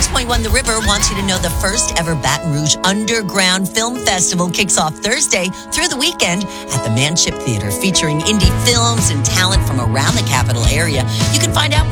106.1 The River wants you to know the first ever Baton Rouge Underground Film Festival kicks off Thursday through the weekend at the Manship Theater, featuring indie films and talent from around the capital area. You can find out